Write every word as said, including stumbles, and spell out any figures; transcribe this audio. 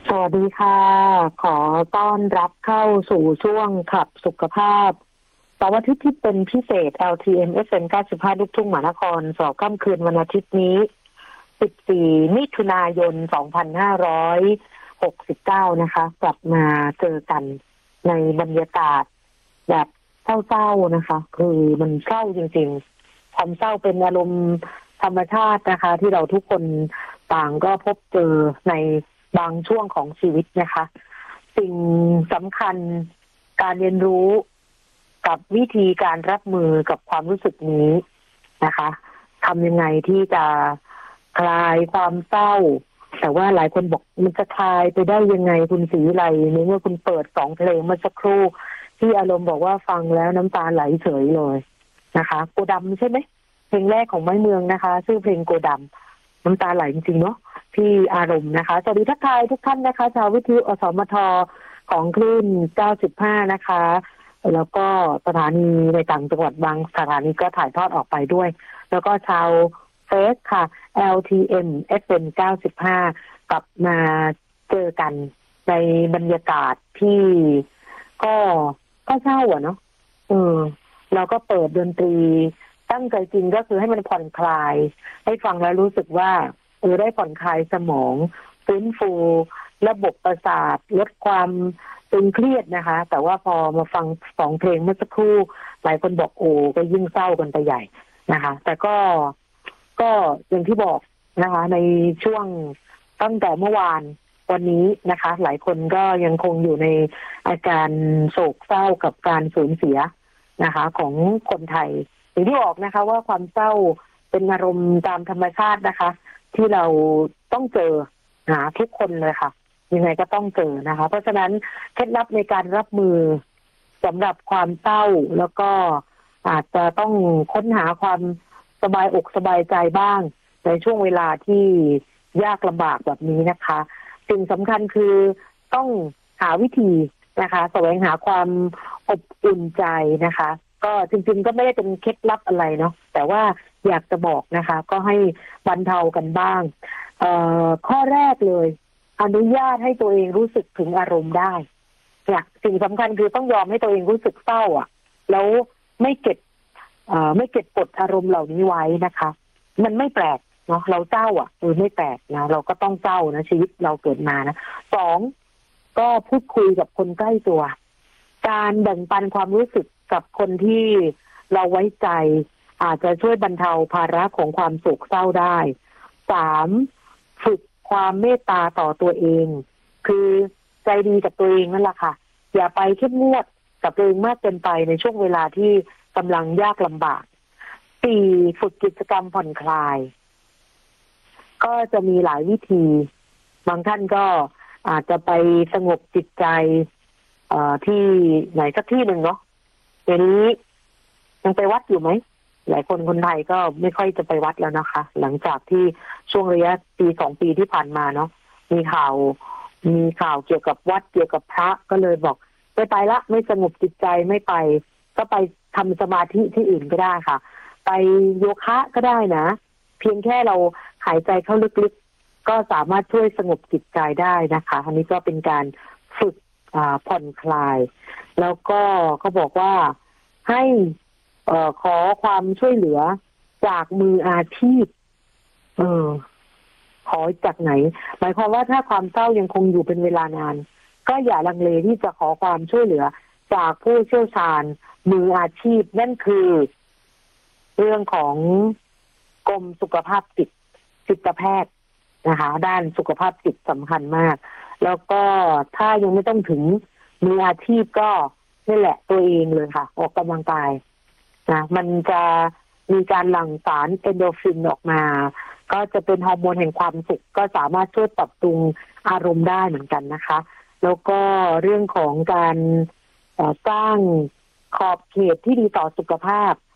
สวัสดีค่ะ ขอต้อนรับเข้าสู่ช่วงขับสุขภาพเสาร์อาทิตย์ที่เป็นพิเศษ แอล ที เอ็ม เอฟ เอ็ม เก้าสิบห้า ลูกทุ่งมหานครสอบค่ำคืนวันอาทิตย์นี้ สิบสี่ มิถุนายน สองพันห้าร้อยหกสิบเก้า นะคะ กลับมาเจอกันในบรรยากาศแบบเศร้าๆนะคะ คือมันเศร้าจริงๆ ความเศร้าเป็นอารมณ์ธรรมชาตินะคะ ที่เราทุกคนต่างก็พบเจอในบางช่วงของชีวิตนะคะ สิ่งสำคัญการเรียนรู้กับวิธีการรับมือกับความรู้สึกนี้นะคะทำยังไงที่จะคลายความเศร้าแต่ว่าหลายคนบอกมันจะคลายไปได้ยังไงคุณศรีไลในเมื่อคุณเปิดสองเพลงเมื่อสักครู่ที่อารมณ์บอกว่าฟังแล้วน้ำตาไหลเฉยเลยนะคะโกดำใช่ไหมเพลงแรกของไม้เมืองนะคะชื่อเพลงโกดำน้ำตาไหลจริงๆเนาะที่อารมณ์นะคะสวัสดีทักทายทุกท่านนะคะชาววิทยุอสมทของคลื่นเก้าสิบห้านะคะแล้วก็สถานีในต่างจังหวัดบางสถานีก็ถ่ายทอดออกไปด้วยแล้วก็ชาวเฟซค่ะ แอล ที เอ็ม เอฟ เอ็ม เก้าสิบห้ากลับมาเจอกันในบรรยากาศที่ก็ก็เศร้าอ่ะเนาะเออเราก็เปิดดนตรีตั้งใจจริงก็คือให้มันผ่อนคลายให้ฟังแล้วรู้สึกว่าเออได้ผ่อนคลายสมองฟื้นฟูระบบประสาทลดความตึงเครียดนะคะแต่ว่าพอมาฟังสองเพลงเมื่อสักครู่หลายคนบอกโอ้ก็ยิ่งเศร้ากันไปใหญ่นะคะแต่ก็ก็อย่างที่บอกนะคะในช่วงตั้งแต่เมื่อวานวันนี้นะคะหลายคนก็ยังคงอยู่ในอาการโศกเศร้ากับการสูญเสียนะคะของคนไทยอย่างที่บอกนะคะว่าความเศร้าเป็นอารมณ์ตามธรรมชาตินะคะที่เราต้องเจอหาทุกคนเลยค่ะยังไงก็ต้องเจอนะคะเพราะฉะนั้นเคล็ดลับในการรับมือสำหรับความเศร้าแล้วก็อาจจะต้องค้นหาความสบายอกสบายใจบ้างในช่วงเวลาที่ยากลำบากแบบนี้นะคะสิ่งสำคัญคือต้องหาวิธีนะคะแสวงหาความอบอุ่นใจนะคะก็จริงๆก็ไม่ได้เป็นเคล็ดลับอะไรเนาะแต่ว่าอยากจะบอกนะคะก็ให้บรรเทากันบ้างเอ่อข้อแรกเลยอนุญาตให้ตัวเองรู้สึกถึงอารมณ์ได้เนี่ยสิ่งสำคัญคือต้องยอมให้ตัวเองรู้สึกเศร้าอ่ะแล้วไม่เก็บเอ่อไม่เก็บกดอารมณ์เหล่านี้ไว้นะคะมันไม่แปลกเนาะเราเศร้าอ่ะเออไม่แปลกนะเราก็ต้องเศร้านะชีวิตเราเกิดมานะสองก็พูดคุยกับคนใกล้ตัวการแบ่งปันความรู้สึกกับคนที่เราไว้ใจอาจจะช่วยบรรเทาภาระของความโศกเศร้าได้สามฝึกความเมตตาต่อตัวเองคือใจดีกับตัวเองนั่นแหละค่ะอย่าไปเข้มงวดกับตัวเองมากเกินไปในช่วงเวลาที่กำลังยากลำบากสี่ฝึกกิจกรรมผ่อนคลายก็จะมีหลายวิธีบางท่านก็อาจจะไปสงบจิตใจเอ่อที่ไหนสักที่หนึ่งเนาะเดี๋ยวนี้ยังไปวัดอยู่ไหมหลายคนคนไทยก็ไม่ค่อยจะไปวัดแล้วนะคะหลังจากที่ช่วงระยะปีสองปีที่ผ่านมาเนาะมีข่าวมีข่าวเกี่ยวกับวัดเกี่ยวกับพระก็เลยบอกไม่ไปละไม่สงบจิตใจไม่ไปก็ไปทำสมาธิที่อื่นก็ได้ค่ะไปโยคะก็ได้นะเพียงแค่เราหายใจเข้าลึกๆก็สามารถช่วยสงบจิตใจได้นะคะอันนี้ก็เป็นการฝึกผ่อนคลายแล้วก็เขาบอกว่าให้เอ่อขอความช่วยเหลือจากมืออาชีพเออขอจากไหนหมายความว่าถ้าความเศร้ายังคงอยู่เป็นเวลานานก็อย่าลังเลที่จะขอความช่วยเหลือจากผู้เชี่ยวชาญมืออาชีพนั่นคือเรื่องของกรมสุขภาพจิตจิตแพทย์นะคะด้านสุขภาพจิตสำคัญมากแล้วก็ถ้ายังไม่ต้องถึงมืออาชีพก็นี่แหละตัวเองเลยค่ะออกกำลังกายนะมันจะมีการหลั่งสารเอนโดรฟินออกมาก็จะเป็นฮอร์โมนแห่งความสุขก็สามารถช่วยปรับปรุงอารมณ์ได้เหมือนกันนะคะแล้วก็เรื่องของการสร้างขอบเขตที่ดีต่อสุขภาพ